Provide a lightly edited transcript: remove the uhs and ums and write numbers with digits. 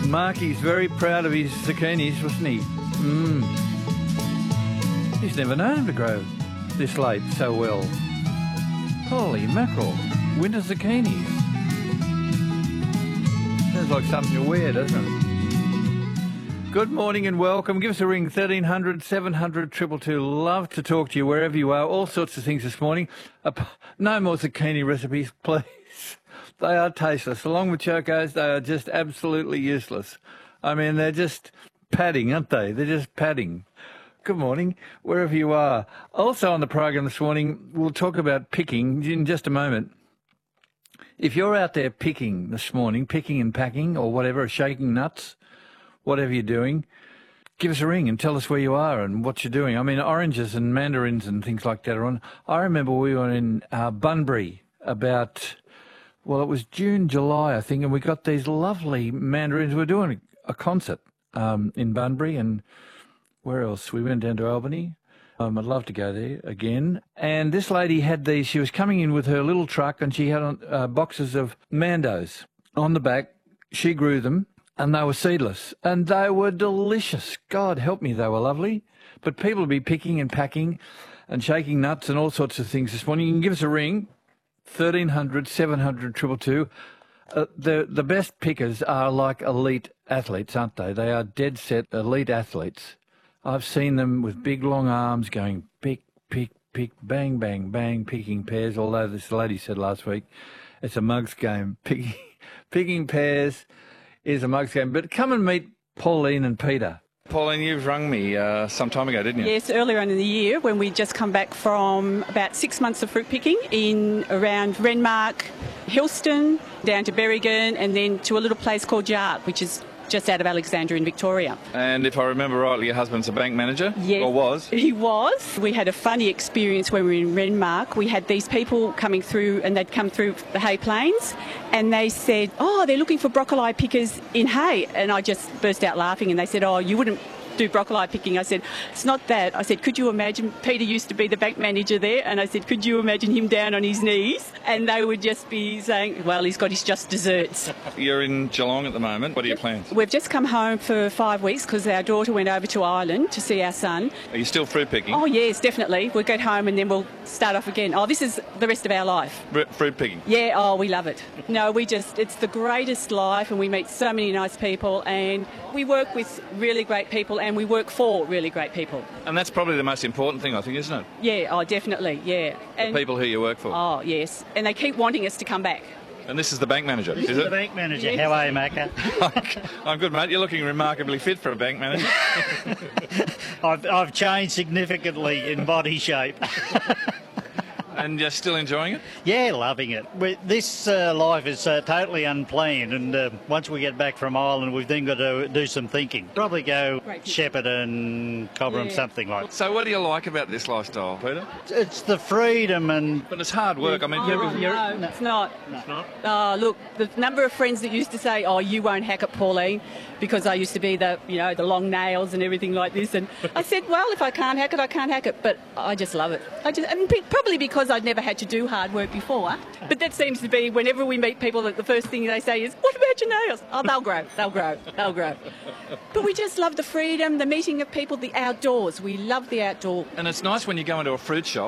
Marky's very proud of his zucchinis, wasn't he? He's never known him to grow this late so well. Holy mackerel. Winter zucchinis. Sounds like something you wear, doesn't it? Good morning and welcome. Give us a ring, 1300 700 222. Love to talk to you wherever you are. All sorts of things this morning. No more zucchini recipes, please. They are tasteless. Along with chocos, they are just absolutely useless. I mean, they're just padding, aren't they? They're just padding. Good morning, wherever you are. Also on the program this morning, we'll talk about picking in just a moment. If you're out there picking this morning, picking and packing or whatever, shaking nuts, whatever you're doing, give us a ring and tell us where you are and what you're doing. I mean, oranges and mandarins and things like that are on. I remember we were in Bunbury about, well, it was June, July, I think, and we got these lovely mandarins. We were doing a concert in Bunbury, and where else? We went down to Albany. I'd love to go there again. And this lady had these. She was coming in with her little truck, and she had boxes of mandos on the back. She grew them, and they were seedless, and they were delicious. God help me, they were lovely. But people will be picking and packing and shaking nuts and all sorts of things this morning. You can give us a ring, 1300 700 222. The best pickers are like elite athletes, aren't they? They are dead set elite athletes. I've seen them with big long arms going pick, pick, pick, bang, bang, bang, picking pears, although this lady said last week it's a mug's game. Picking pears is a mug's game. But come and meet Pauline and Peter. Pauline, you've rung me some time ago, didn't you? Yes, earlier on in the year when we'd just come back from about 6 months of fruit picking in around Renmark, Hillston, down to Berrigan, and then to a little place called Yard, which is just out of Alexandria in Victoria. And if I remember rightly, your husband's a bank manager? Yes. Or was? He was. We had a funny experience when we were in Renmark. We had these people coming through, and they'd come through the Hay Plains, and they said, oh, they're looking for broccoli pickers in Hay. And I just burst out laughing, and they said, oh, you wouldn't do broccoli picking. I said, it's not that. I said, could you imagine, Peter used to be the bank manager there, and I said, could you imagine him down on his knees? And they would just be saying, well, he's got his just desserts. You're in Geelong at the moment. What are your plans? We've just come home for 5 weeks because our daughter went over to Ireland to see our son. Are you still fruit picking? Oh, yes, definitely. We'll get home and then we'll start off again. Oh, this is the rest of our life. Fruit picking? Yeah, oh, we love it. No, it's the greatest life, and we meet so many nice people, and we work with really great people, and we work for really great people. And that's probably the most important thing, I think, isn't it? Yeah, oh, definitely, yeah. The people who you work for. Oh, yes. And they keep wanting us to come back. And this is the bank manager, is it? The bank manager. Yes. How are you, Macca? I'm good, mate. You're looking remarkably fit for a bank manager. I've changed significantly in body shape. And you're still enjoying it? Yeah, loving it. This life is totally unplanned, and once we get back from Ireland, we've then got to do some thinking. Probably go Shepparton, Cobram, something like that. So what do you like about this lifestyle, Peter? It's the freedom and... But it's hard work. I mean, no, it's not. It's not? Oh, look, the number of friends that used to say, oh, you won't hack it, Pauline, because I used to be the long nails and everything like this. And I said, well, if I can't hack it, I can't hack it. But I just love it. Probably because I'd never had to do hard work before. But that seems to be whenever we meet people, that the first thing they say is, what about your nails? Oh, they'll grow. But we just love the freedom, the meeting of people, the outdoors. We love the outdoor. And it's nice when you go into a fruit shop